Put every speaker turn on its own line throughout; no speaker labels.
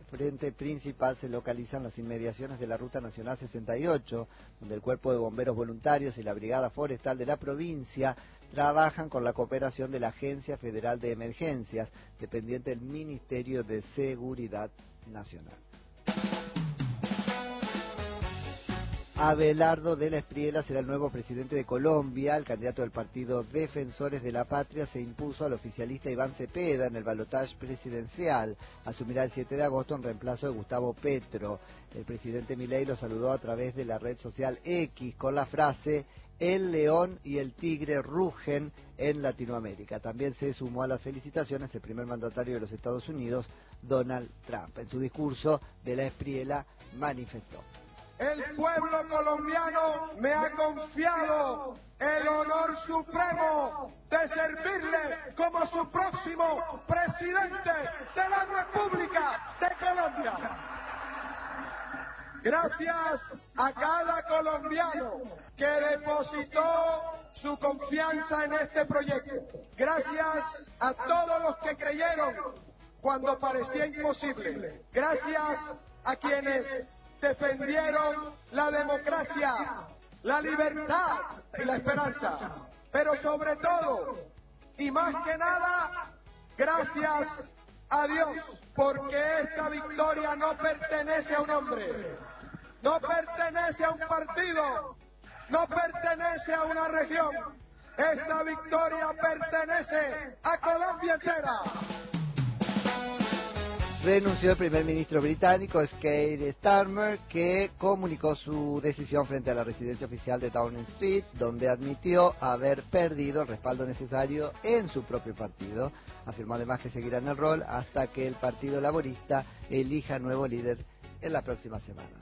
frente principal se localiza en las inmediaciones de la Ruta Nacional 68, donde el Cuerpo de Bomberos Voluntarios y la Brigada Forestal de la provincia trabajan con la cooperación de la Agencia Federal de Emergencias, dependiente del Ministerio de Seguridad Nacional. Abelardo de la Espriella será el nuevo presidente de Colombia. El candidato del partido Defensores de la Patria se impuso al oficialista Iván Cepeda en el balotaje presidencial. Asumirá el 7 de agosto en reemplazo de Gustavo Petro. El presidente Milei lo saludó a través de la red social X con la frase: "El león y el tigre rugen en Latinoamérica". También se sumó a las felicitaciones el primer mandatario de los Estados Unidos, Donald Trump. En su discurso, de la Espriella manifestó:
"El pueblo colombiano me ha confiado el honor supremo de servirle como su próximo presidente de la República de Colombia. Gracias a cada colombiano que depositó su confianza en este proyecto. Gracias a todos los que creyeron cuando parecía imposible. Gracias a quienes defendieron la democracia, la libertad y la esperanza. Pero sobre todo, y más que nada, gracias a Dios, porque esta victoria no pertenece a un hombre, no pertenece a un partido, no pertenece a una región. Esta victoria pertenece a Colombia entera".
Renunció el primer ministro británico, Keir Starmer, que comunicó su decisión frente a la residencia oficial de Downing Street, donde admitió haber perdido el respaldo necesario en su propio partido. Afirmó además que seguirá en el rol hasta que el Partido Laborista elija nuevo líder en las próximas semanas.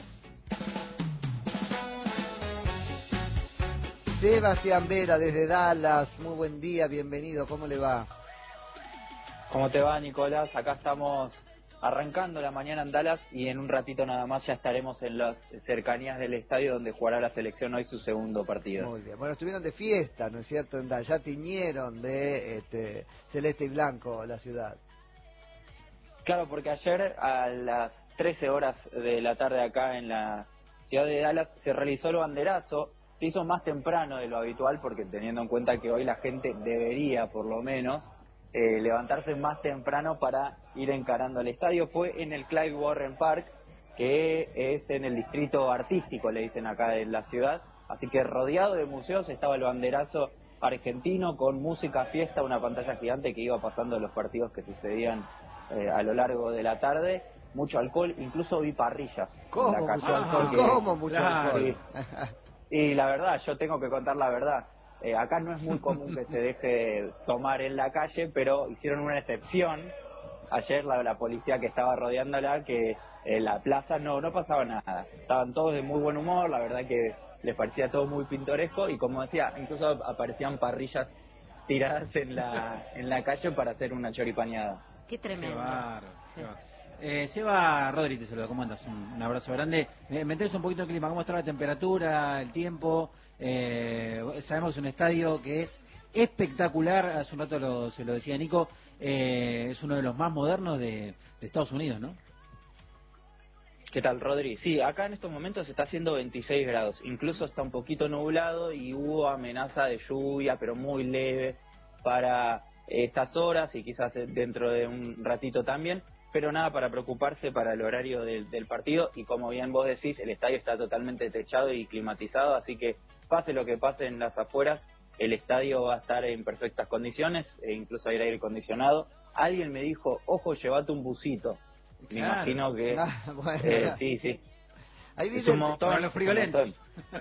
Sebastián Vera desde Dallas, muy buen día, bienvenido, ¿cómo le va?
¿Cómo te va, Nicolás? Acá estamos arrancando la mañana en Dallas y en un ratito nada más ya estaremos en las cercanías del estadio donde jugará la selección hoy su segundo partido.
Muy bien, bueno, estuvieron de fiesta, ¿no es cierto? En Dallas, ya tiñeron de celeste y blanco la ciudad.
Claro, porque ayer a las 13 horas de la tarde acá en la ciudad de Dallas se realizó el banderazo. Se hizo más temprano de lo habitual porque teniendo en cuenta que hoy la gente debería por lo menos levantarse más temprano para ir encarando al estadio. Fue en el Clive Warren Park, que es en el distrito artístico, le dicen acá en la ciudad. Así que rodeado de museos estaba el banderazo argentino con música, fiesta, una pantalla gigante que iba pasando los partidos que sucedían a lo largo de la tarde. Mucho alcohol, incluso vi parrillas en la calle.
Mucho alcohol? ¿Cómo mucho alcohol?
Y la verdad, yo tengo que contar la verdad. Acá no es muy común que se deje tomar en la calle, pero hicieron una excepción. Ayer la policía que estaba rodeándola, que en la plaza no pasaba nada. Estaban todos de muy buen humor, la verdad que les parecía todo muy pintoresco y como decía, incluso aparecían parrillas tiradas en la calle para hacer una choripaneada.
Qué tremendo.
Qué bárbaro. Seba, Rodri, te saluda, ¿cómo andas? Un abrazo grande. Metés un poquito el clima, ¿cómo está la temperatura, el tiempo? Sabemos que es un estadio que es espectacular, hace un rato se lo decía Nico, es uno de los más modernos de Estados Unidos, ¿no?
¿Qué tal, Rodri? Sí, acá en estos momentos está haciendo 26 grados, incluso está un poquito nublado y hubo amenaza de lluvia, pero muy leve para estas horas y quizás dentro de un ratito también, pero nada para preocuparse para el horario del partido y como bien vos decís, el estadio está totalmente techado y climatizado, así que pase lo que pase en las afueras, el estadio va a estar en perfectas condiciones, e incluso hay aire acondicionado. Alguien me dijo, ojo, llévate un busito. Me
Claro.
imagino que
Bueno,
sí.
ahí vi
Es un montón.
Para los frigolentos.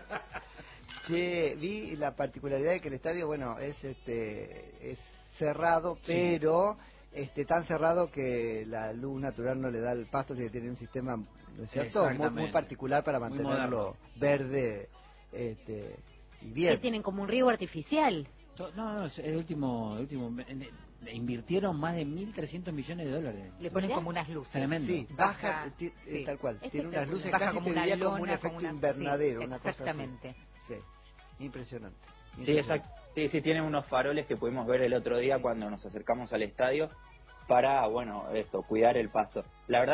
Che, vi la particularidad de que el estadio, bueno, es cerrado, pero tan cerrado que la luz natural no le da el pasto, así que tiene un sistema, ¿no es cierto? Muy particular para mantenerlo verde y bien.
¿Qué tienen como un río artificial?
No, es el último. Invirtieron más de 1.300 millones de dólares.
Le ponen como unas luces.
Tremendo.
Sí, baja, tal cual. Tiene unas luces
baja
casi
como
te
una
diría como
lona,
un efecto
como una,
invernadero,
sí,
una cosa así.
exactamente.
Sí, impresionante.
Sí, exacto. Sí, tienen unos faroles que pudimos ver el otro día cuando nos acercamos al estadio para, cuidar el pasto. La verdad